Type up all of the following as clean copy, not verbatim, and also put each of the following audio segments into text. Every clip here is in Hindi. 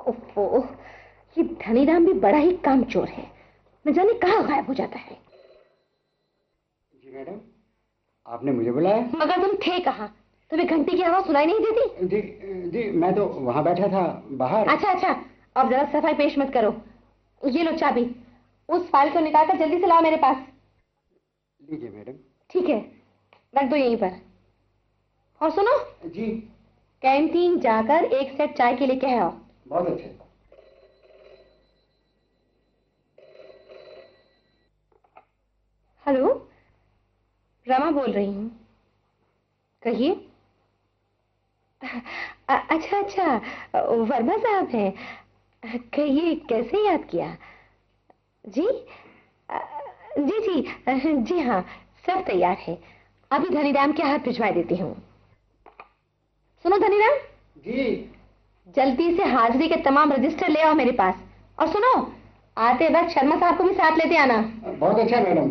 ओफो, ये धनीराम भी बड़ा ही कामचोर है, न जाने कहाँ गायब हो जाता है। जी मैडम, आपने मुझे बुलाया? मगर तुम थे कहाँ? तुम्हें घंटी की आवाज सुनाई नहीं देती? जी मैं तो वहां बैठा था बाहर। अच्छा, अब जरा सफाई पेश मत करो। ये लो चाबी, उस फाइल को निकालकर जल्दी से लाओ मेरे पास। लीजिए मैडम। ठीक है, रख दो यहीं पर। और सुनो जी, कैंटीन जाकर एक सेट चाय के लिए कह आओ। बहुत अच्छे। हेलो, रमा बोल रही हूँ, कहिए। अच्छा, वर्मा साहब हैं, कहिए कैसे याद किया? जी जी हाँ, सब तैयार है, अभी धनीराम के हाथ भिजवा देती हूँ। सुनो धनीराम जी, जल्दी से हाजिरी के तमाम रजिस्टर ले आओ मेरे पास। और सुनो, आते वक्त शर्मा साहब को भी साथ लेते आना। बहुत अच्छा मैडम।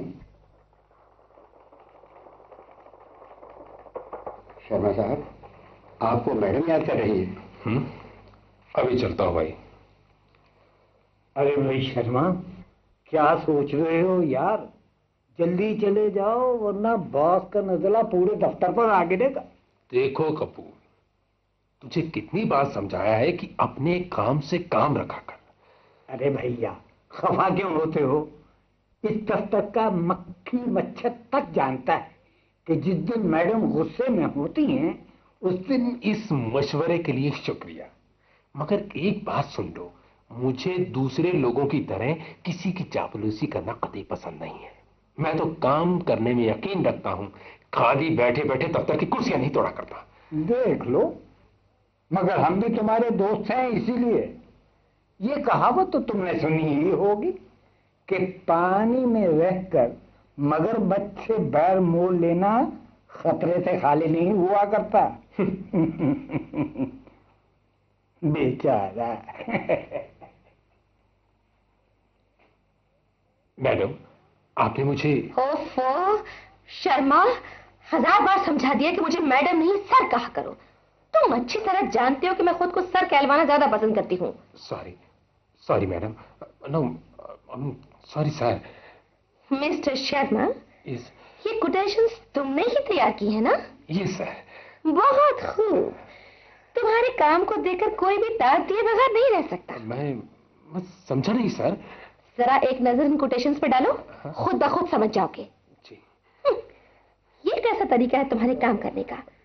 शर्मा साहब, आपको मैडम याद कर रही है? अभी चलता हूँ भाई। अरे भाई शर्मा, क्या सोच रहे हो यार? जल्दी चले जाओ वरना बॉस का नजला पूरे दफ्तर पर आ गिरेगा। देखो कपूर, तुझे कितनी बार समझाया है कि अपने काम से काम रखा कर। अरे भैया, खफा क्यों होते हो? इस दफ्तर का मक्खी मच्छर तक जानता है कि जिस दिन मैडम गुस्से में होती हैं उस दिन इस मशवरे के लिए शुक्रिया, मगर एक बात सुन लो, मुझे दूसरे लोगों की तरह किसी की चापलूसी करना कतई पसंद नहीं है। मैं तो काम करने में यकीन रखता हूं, खाली बैठे बैठे दफ्तर की कुर्सियां नहीं तोड़ा करता। देख लो, मगर हम भी तुम्हारे दोस्त हैं, इसीलिए। ये कहावत तो तुमने सुनी ही होगी कि पानी में रहकर मगरमच्छ से बैर मोल लेना खतरे से खाली नहीं हुआ करता। बेचारा। मैडम, आपने मुझे... ओफो, शर्मा, 1000 बार समझा दिया कि मुझे मैडम नहीं सर कहा करो। तुम अच्छी तरह जानते हो कि मैं खुद को सर कहलवाना ज्यादा पसंद करती हूँ। Sorry madam, no sorry sir. Mister Sharma, yes. ये कोटेशंस तुमने ही तैयार की है ना? Yes sir. बहुत खूब, तुम्हारे काम को देखकर कोई भी दाद दिए बगैर नहीं रह सकता। मैं समझा नहीं सर। जरा एक नजर इन कोटेशंस पे डालो, खुद ब खुद समझ जाओगे। जी। ये कैसा तरीका है तुम्हारे काम करने का?